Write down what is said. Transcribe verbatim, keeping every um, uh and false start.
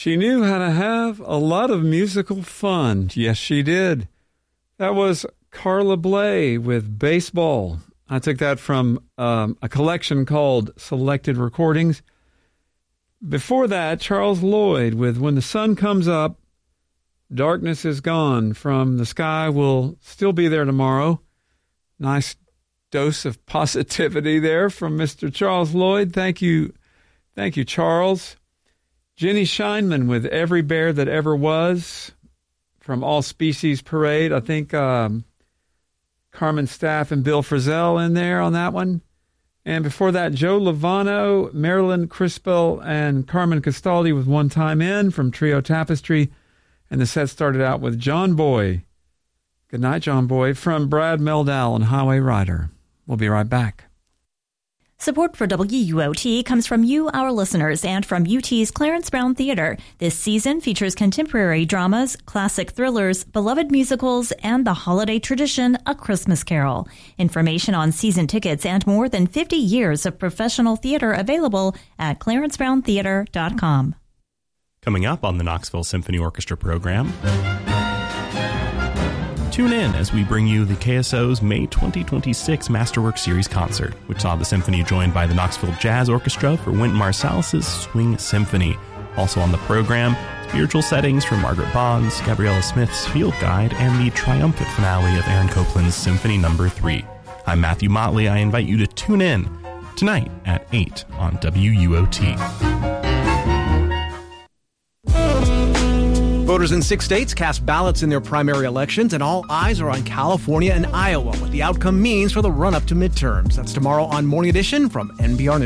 She knew how to have a lot of musical fun. Yes, she did. That was Carla Bley with Baseball. I took that from um, a collection called Selected Recordings. Before that, Charles Lloyd with When the Sun Comes Up, Darkness Is Gone, from The Sky Will Still Be There Tomorrow. Nice dose of positivity there from Mister Charles Lloyd. Thank you. Thank you, Charles. Jenny Scheinman with Every Bear That Ever Was, from All Species Parade. I think um, Carmen Staff and Bill Frisell in there on that one. And before that, Joe Lovano, Marilyn Crispell, and Carmen Castaldi with One Time In from Trio Tapestry. And the set started out with John Boy. Good night, John Boy, from Brad Meldau and Highway Rider. We'll be right back. Support for W U O T comes from you, our listeners, and from U T's Clarence Brown Theater. This season features contemporary dramas, classic thrillers, beloved musicals, and the holiday tradition, A Christmas Carol. Information on season tickets and more than fifty years of professional theater available at clarence brown theater dot com. Coming up on the Knoxville Symphony Orchestra program, tune in as we bring you the K S O's May twenty twenty-six Masterwork Series concert, which saw the symphony joined by the Knoxville Jazz Orchestra for Wynton Marsalis's Swing Symphony. Also on the program, spiritual settings from Margaret Boggs, Gabriella Smith's Field Guide, and the triumphant finale of Aaron Copland's Symphony Number three. I'm Matthew Motley. I invite you to tune in tonight at eight on W U O T. Voters in six states cast ballots in their primary elections, and all eyes are on California and Iowa, what the outcome means for the run-up to midterms. That's tomorrow on Morning Edition from N P R News.